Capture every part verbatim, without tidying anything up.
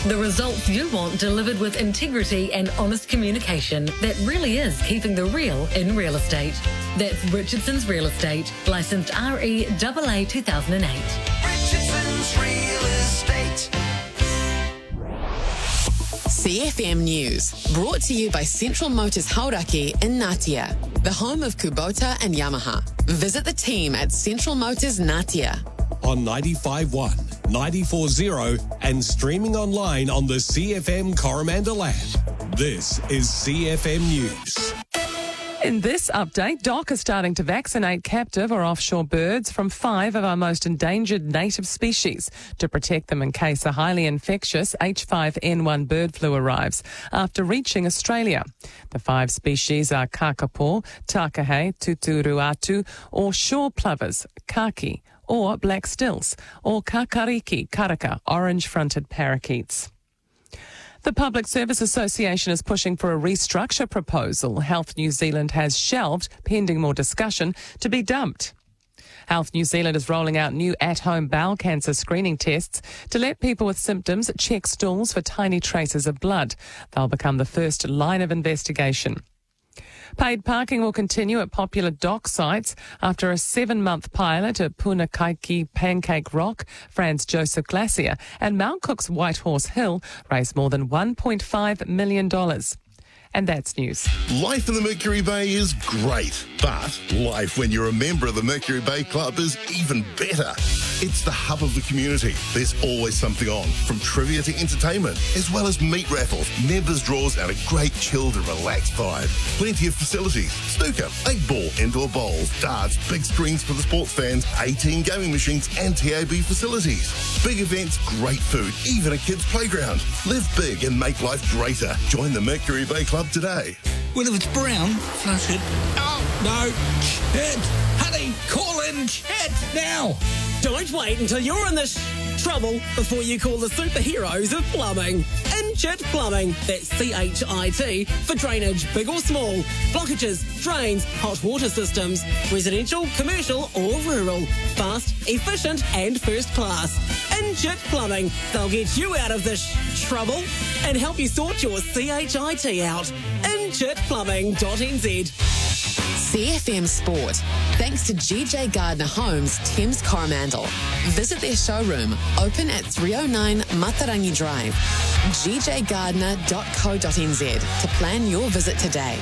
The results you want delivered with integrity and honest communication that really is keeping the real in real estate. That's Richardson's Real Estate, licensed R E A A two thousand eight. Richardson's Real Estate. C F M News, brought to you by Central Motors Hauraki in Ngatea, the home of Kubota and Yamaha. Visit the team at Central Motors Ngatea. On ninety-five point one, ninety-four point zero and streaming online on the C F M Coromandel app. This is C F M News. In this update, D O C is starting to vaccinate captive or offshore birds from five of our most endangered native species to protect them in case a highly infectious H five N one bird flu arrives after reaching Australia. The five species are kakapo, takahe, tuturuatu, or shore plovers, kaki, or black stilts, or kakariki, karaka, orange-fronted parakeets. The Public Service Association is pushing for a restructure proposal Health New Zealand has shelved, pending more discussion, to be dumped. Health New Zealand is rolling out new at-home bowel cancer screening tests to let people with symptoms check stools for tiny traces of blood. They'll become the first line of investigation. Paid parking will continue at popular dock sites after a seven-month pilot at Punakaiki Pancake Rock, Franz Joseph Glacier, and Mount Cook's Whitehorse Hill raised more than one point five million dollars. And that's news. Life in the Mercury Bay is great, but life when you're a member of the Mercury Bay Club is even better. It's the hub of the community. There's always something on, from trivia to entertainment, as well as meat raffles, members draws, and a great chilled and relaxed vibe. Plenty of facilities: snooker, eight ball, indoor bowls, darts, big screens for the sports fans, eighteen gaming machines, and T A B facilities. Big events, great food, even a kids' playground. Live big and make life greater. Join the Mercury Bay Club today. Well, if it's brown, flush it. Oh, no. Chet! Honey, call in Chet now! Don't wait until you're in this trouble before you call the superheroes of plumbing. Inchit Plumbing, that's C H I T, for drainage, big or small, blockages, drains, hot water systems, residential, commercial or rural. Fast, efficient and first class. Inchit Plumbing, they'll get you out of this trouble and help you sort your C H I T out. inchit plumbing dot n z. C F M Sport, thanks to G J Gardner Homes, Thames Coromandel. Visit their showroom, open at three oh nine Matarangi Drive. g j gardner dot co dot n z to plan your visit today.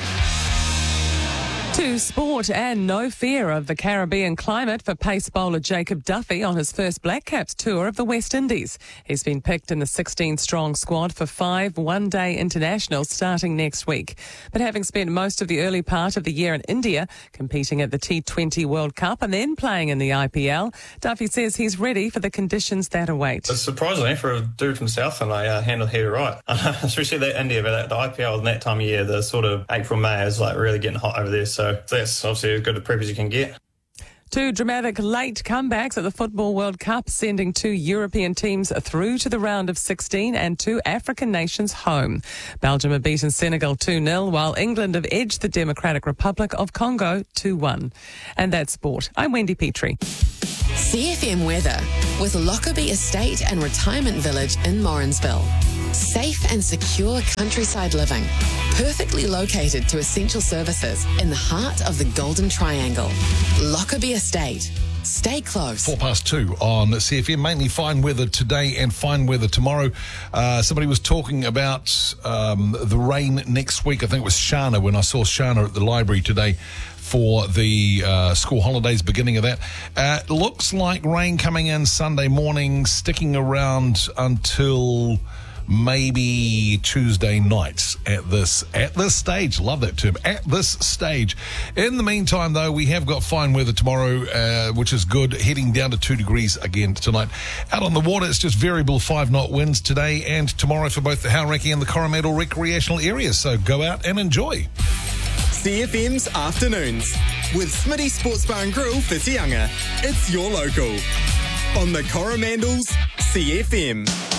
To sport, and no fear of the Caribbean climate for pace bowler Jacob Duffy on his first Black Caps tour of the West Indies. He's been picked in the sixteen-strong squad for five one-day internationals starting next week. But having spent most of the early part of the year in India, competing at the T twenty World Cup and then playing in the I P L, Duffy says he's ready for the conditions that await. It's surprisingly, for a dude from Southland, I uh, handled here right. Especially that India, but the I P L in that time of year, the sort of April, May is like really getting hot over there. So So that's obviously as good a prep as you can get. Two dramatic late comebacks at the Football World Cup, sending two European teams through to the round of sixteen and two African nations home. Belgium have beaten Senegal two nil, while England have edged the Democratic Republic of Congo two one. And that's sport. I'm Wendy Petrie. C F M weather with Lockerbie Estate and Retirement Village in Morrinsville. Safe and secure countryside living, perfectly located to essential services in the heart of the Golden Triangle. Lockerbie Estate. Stay close. Four past two on C F M. Mainly fine weather today and fine weather tomorrow. Uh, somebody was talking about um, the rain next week. I think it was Shana, when I saw Shana at the library today for the uh, school holidays, beginning of that. Uh, looks like rain coming in Sunday morning, sticking around until maybe Tuesday nights at this at this stage. Love that term, at this stage. In the meantime, though, we have got fine weather tomorrow, uh, which is good, heading down to two degrees again tonight. Out on the water, it's just variable five-knot winds today and tomorrow for both the Hauraki and the Coromandel recreational areas, so go out and enjoy. C F M's Afternoons with Smitty Sports Bar and Grill for Whitianga. It's your local on the Coromandel's C F M.